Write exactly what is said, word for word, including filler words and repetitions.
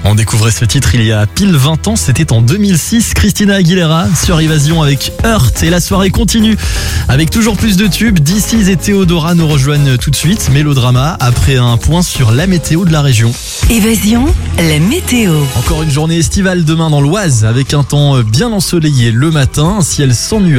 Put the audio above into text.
On découvrait ce titre il y a pile vingt ans, c'était en deux mille six. Christina Aguilera sur Évasion avec Hurt. Et la soirée continue avec toujours plus de tubes. D C et Théodora nous rejoignent tout de suite. Mélodrama après un point sur la météo de la région. Évasion, la météo. Encore une journée estivale demain dans l'Oise avec un temps bien ensoleillé le matin, un ciel sans nuages.